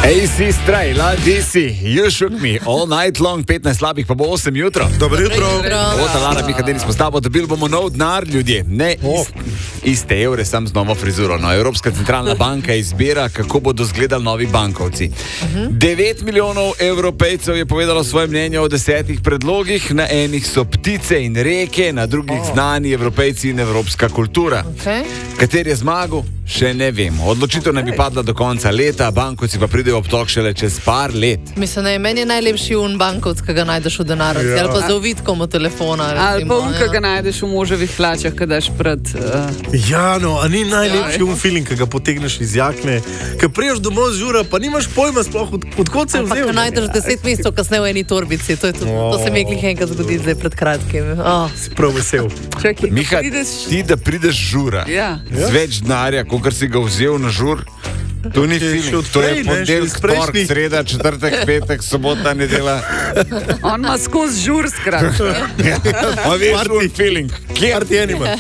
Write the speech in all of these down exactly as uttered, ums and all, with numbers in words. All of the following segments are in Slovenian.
Ej, si strajla, di si, you shook me, all night long, petnajst slabih, pa bo osem jutro. Dobro jutro. Ota Lara Mihadeni smo s tabo, dobili bomo nov denar, ljudje. Ne Oh. ist, iste evre, sam z novo frizuro. No, Evropska centralna banka izbira, kako bodo izgledali novi bankovci. devet milijonov evropejcev je povedalo svoje mnenje o desetih predlogih. Na enih so ptice in reke, na drugih znani evropejci in evropska kultura. Okay. Kater je zmagal? Še ne vemo. Odločitev naj bi padla do konca leta, bankovci pa pridejo ob tok šele čez par let. Mislim, ne, meni je najlepši un bankovc, ki ga najdeš v denarnici, Ja. ali pa z ovitkom od telefona. Ali pa recimo, un, ja. ki ga najdeš v moževih hlačah, ki daš pred... Uh, Ja, no, a ni najlepši un feeling, ki ga potegneš iz jakne, ki priješ domov z žura, pa nimaš pojma sploh, od, odkot se je Ali pa, vzel. ko najdeš deset mesecev kasneje v eni torbici. To, je to, to se mi je glih enkrat zgodi zdaj pred kratkim. Oh. Si prav vesel. čakaj, Miha, prideš... ti da prideš žura, Ja. z več denarja, kot si ga vzel na žur, to ni Še feeling, od to je prej, ne, še ponedeljek, od prejšnjih. torek, sreda, četrtek, petek, sobota, nedela. On ima skozi žur, skratka. A veš, un feeling, kje? Kar ti je nima.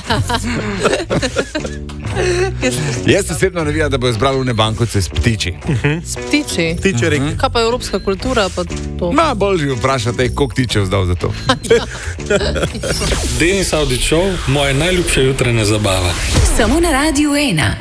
Jaz osebno navijam, da bo izbral une bankovce s ptiči. S ptiči. Tiče reki. Kaj pa evropska kultura? Pa to? Ma, bolj že vprašate, koliko tičev zdal za to. Denis Audić Show, moja najljubša jutranja zabava. Samo na Radiu ena.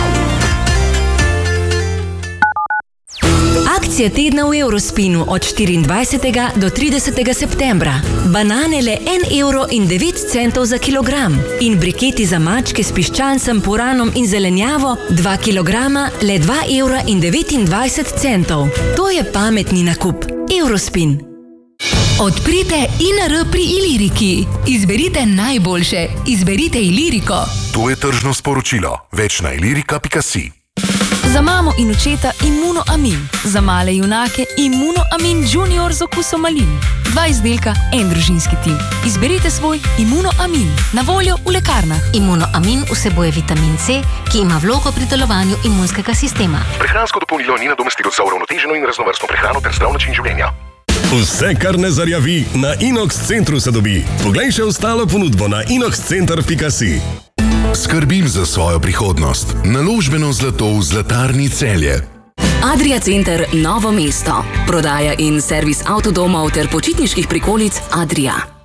Akcija tedna v Eurospinu od štiriindvajsetega do tridesetega septembra. Banane le en evro in devet centov za kilogram. In briketi za mačke s piščancem, puranom in zelenjavo dva kilograma le dva evra in devetindvajset centov. To je pametni nakup. Eurospin. Odprite I N R pri Iliriki. Izberite najboljše. Izberite Iliriko. To je tržno sporočilo. Več na ilirika pika si. Za mamo in očeta Immunoamin. Za male junake Immunoamin Junior z okusom malin. Dva izdelka, en družinski tim. Izberite svoj Immunoamin. Na voljo v lekarnah. Immunoamin vsebuje vitamin C, ki ima vlogo pri delovanju imunskega sistema. Prehransko dopolnilo ni nadomestilo za uravnoteženo in raznovrstno prehrano ter zdrav način življenja. Vse, kar ne zarjavi, na Inox centru se dobi. Poglej še ostalo ponudbo na inox center pika si. Skrbim za svojo prihodnost. Naložbeno zlato v Zlatarni Celje. Adria Center Novo mesto. Prodaja in servis avtodomov ter počitniških prikolic Adria.